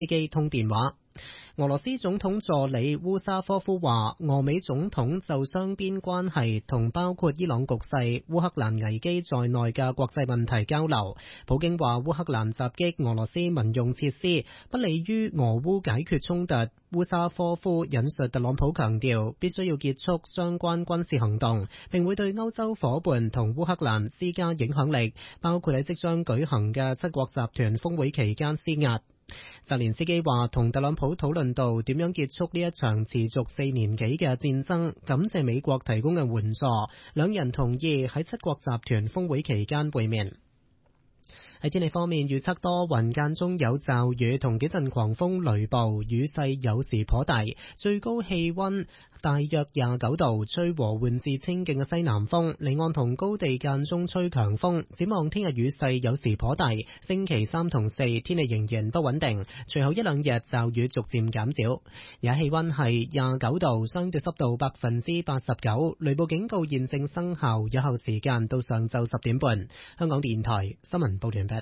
基通電話。俄羅斯總統助理烏沙科夫話，俄美總統就雙邊關係同包括伊朗局勢、烏克蘭危機在內嘅國際問題交流。普京話烏克蘭襲擊俄羅斯民用設施，不利於俄烏解決衝突。烏沙科夫引述特朗普強調，必須要結束相關軍事行動，並會對歐洲夥伴同烏克蘭施加影響力，包括喺即將舉行嘅七國集團峰會期間施壓。澤連斯基話同特朗普討論到點樣結束呢一場持續4年幾嘅戰爭，感謝美國提供嘅援助，兩人同意喺七國集團峰會期間會面。喺天氣方面，預測多雲間中有驟雨同幾陣狂風雷暴，雨勢有時頗大，最高氣溫大約29度，吹和緩至清勁嘅西南風，離岸同高地間中吹強風。展望聽日雨勢有時頗大，星期3同4天氣仍然不穩定，隨後一兩日驟雨逐漸減少。而家氣溫係29度，相對濕度89%，雷暴警告現正生效，有效時間到上晝10點半。香港電台新聞報道。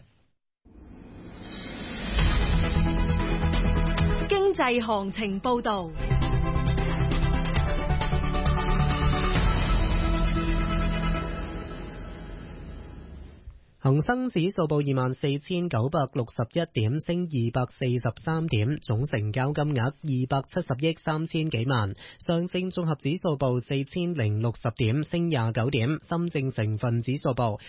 經濟行情報道。 恒生指數報24,961點，升243點，總成交金額270億3千幾萬。上證綜合指數報4,060點，升29點。深證成分指數報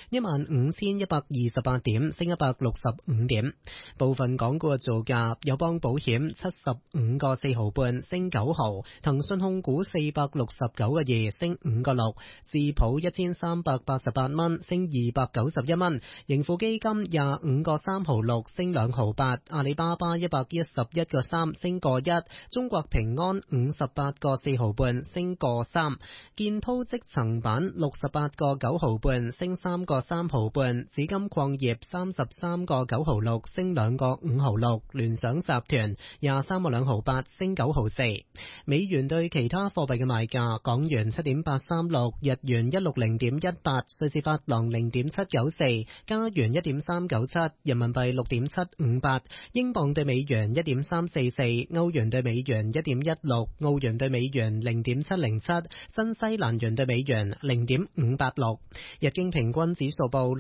15,128點，升165點。部分港股嘅造價：友邦保險75個4毫半，升9毫；騰訊控股469個2，升5個6；智普1388蚊，升291蚊。盈富基金25個3毫6，升2毫8；阿里巴巴111個3，升個1；中國平安58個4毫半，升個3；建滔積層板68個9毫半，升3個3毫半；紫金礦業33個9毫6，升2個5毫6；聯想集團23個2毫8，升9毫4。美元對其他貨幣嘅賣價：港元7.836，日元160.18，瑞士法郎0.794。加元1.397，人民幣6.758，英鎊對美元1.344，歐元對美元1.16，澳元對美元0.707，新西蘭元對美元0.586。日經平均指數報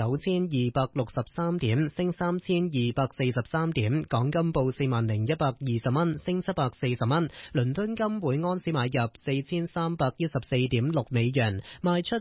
69,263點，升3,243點。港金報40,120蚊，升740蚊。倫敦金每安士買入4,314.6美元，賣出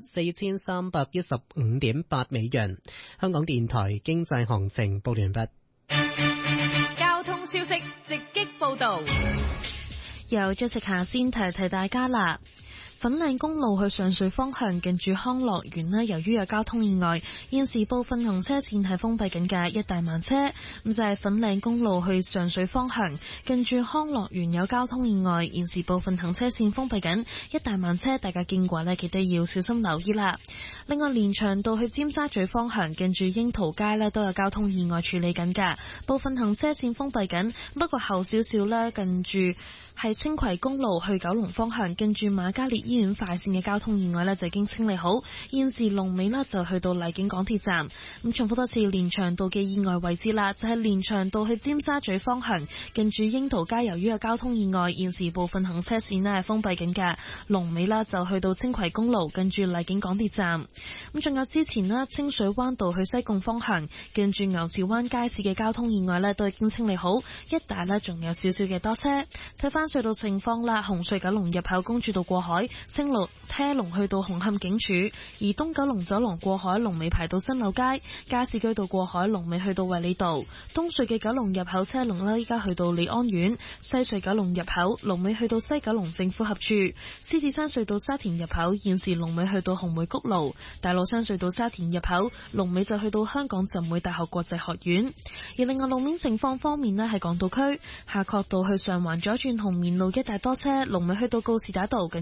4,315.8美元。香港電台經濟行情報完畢。 交通消息直擊報道， 由Jessica先提大家啦。粉嶺公路去上水方向近住康樂園呢，由於有交通意外，現時部分行車線係封閉緊嘅，一大慢車。咁就係粉嶺公路去上水方向近住康樂園有交通意外，現時部分行車線封閉緊，一大慢車，大家經過呢記得要小心留意啦。另外，連翔道去尖沙咀方向近住櫻桃街呢都有交通意外處理緊嘅，部分行車線封閉緊，不過後少少呢近住係青葵公路去九龍方向近住瑪嘉烈醫院快線嘅交通意外呢就已經清理好，現時龍尾呢就去到荔景港鐵站。咁重複多次連翔道嘅意外位置啦，就係連翔道去尖沙咀方向近住櫻桃街，由於有交通意外，現時部分行車線呢係封閉緊嘅，龍尾啦就去到青葵公路近住荔景港鐵站。咁仲有之前呢清水灣道去西貢方向近住牛池灣街市嘅交通意外呢都已經清理好，一帶呢仲有少少嘅多車。睇翻隧道情況啦，紅隧九龍入口公主道過海清路車龍去到紅磡警署，而東九龍走廊過海龍尾排到新柳街，加士居道過海龍尾去到衛理道，東隧嘅九龍入口車龍呢依家去到利安苑，西隧九龍入口龍尾去到西九龍政府合署，獅子山隧道沙田入口現時龍尾去到紅梅谷路，大老山隧道沙田入口龍尾就去到香港浸會大學國際學院。而另外路面情況方面呢，係港島區夏慤道去上環左轉紅棉路一帶多車，龍尾去到告士打道近住中環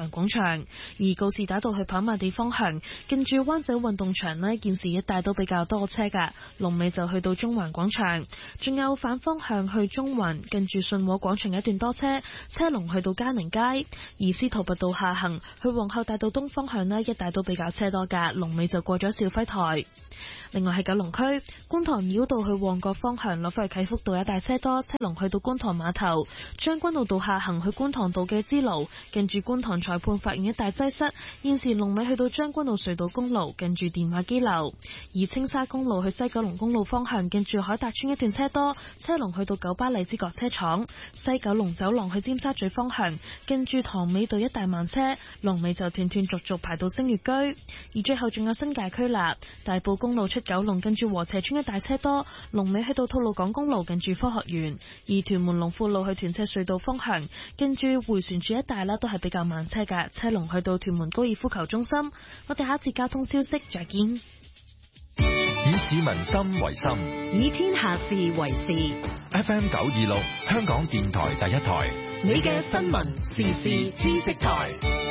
環廣場。而告士打道去跑馬地方向，近住灣仔運動場呢，現時一帶都比較多車㗎，龍尾就去到中環廣場。仲有反方向去中環，近住信和廣場一段多車，車龍去到嘉寧街。而司徒拔道下行去皇后大道東方向呢，一帶都比較車多㗎，龍尾就過咗肇輝台。另外喺九龍區觀塘繞道去旺角方向，落返去啟福道一帶車多，車龍去到觀塘碼頭。將軍澳道下行去觀塘道嘅支路，近住觀塘裁判法院一帶擠塞，現時龍尾去到將軍澳隧道公路，近住電話機樓。而青沙公路去西九龍公路方向，近住海達邨一段車多，車龍去到九巴荔枝角車廠。西九龍走廊去尖沙咀方向，近住塘尾道一帶慢車，龍尾就斷斷續續排到星月居。而最後仲有新界區啦，大埔公路出九龍，近住禾輋邨一帶車多，龍尾去到吐露港公路，近住科學園。而屯門龍富路去屯赤隧道方向，跟住迴旋處一帶啦，都係比較慢車㗎，車龍去到屯門高爾夫球中心。我哋下一節交通消息再見。 以市民心為心， 以天下事為事。 FM 926香港電台第一台， 你嘅新聞時事知識台。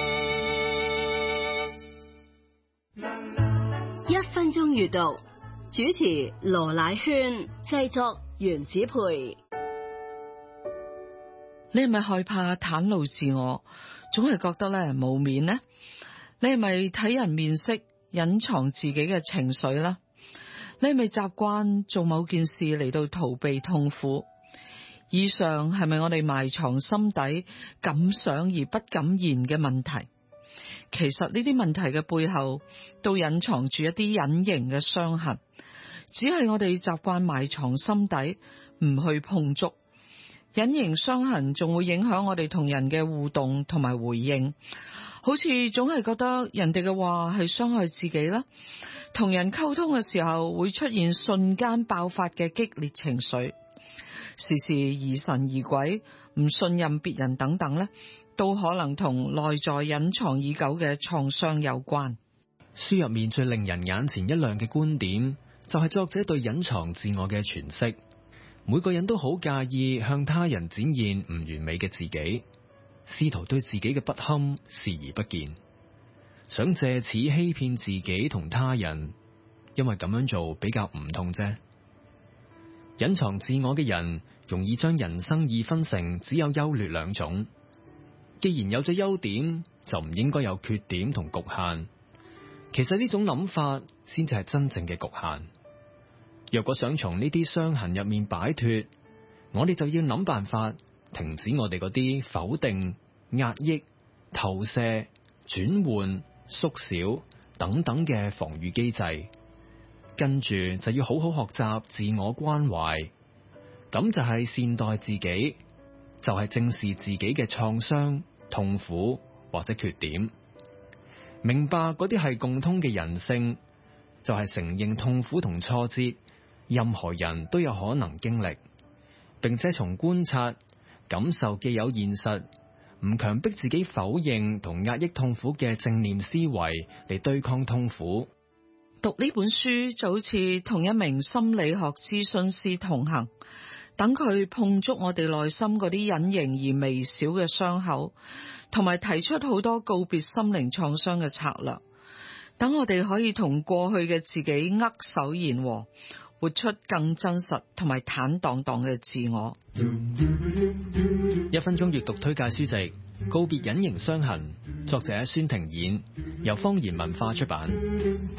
1分鐘閱讀，主持羅乃萱，製作袁子培。 你係咪害怕袒露自我，總係覺得咧冇面呢？你係咪睇人面色，隱藏自己嘅情緒呢？你係咪習慣做某件事嚟到逃避痛苦？以上係咪我哋埋藏心底敢想而不敢言嘅問題？其實呢啲問題嘅背後都隱藏住一啲隱形嘅傷痕，只係我哋習慣埋藏心底，唔去碰觸。隱形傷痕仲會影響我哋同人嘅互動同埋回應，好似總係覺得人哋嘅話係傷害自己啦。同人溝通嘅時候會出現瞬間爆發嘅激烈情緒，時時疑神疑鬼，唔信任別人等等呢，都可能同內在隱藏已久嘅創傷有關。 書入面最令人眼前一亮嘅觀點，就係作者對隱藏自我嘅詮釋。每個人都好介意向他人展現唔完美嘅自己，試圖對自己嘅不堪視而不見，想借此欺騙自己同他人，因為咁樣做比較唔痛啫。隱藏自我嘅人容易將人生二分成只有優劣兩種，既然有咗優點，就唔應該有缺點同局限。其實呢種諗法先至係真正嘅局限。若果想從呢啲傷痕入面擺脫，我哋就要諗辦法停止我哋嗰啲否定、壓抑、投射、轉換、縮小等等嘅防禦機制，跟住就要好好學習自我關懷，咁就係善待自己，就係正視自己嘅創傷、痛苦或者缺點，明白嗰啲係共通嘅人性，就係承認痛苦同挫折，任何人都有可能經歷，並且從觀察、感受既有現實，唔強迫自己否認同壓抑痛苦嘅正念思維嚟對抗痛苦。 讀呢本書就好似同一名心理學諮詢師同行，等佢碰觸我哋內心嗰啲隱形而微小嘅傷口，同埋提出好多告別心靈創傷嘅策略，等我哋可以同過去嘅自己握手言和，活出更真實同埋坦蕩蕩嘅自我。 1分鐘閱讀推介書籍《告別隱形傷痕》，作者孫庭演，由方言文化出版。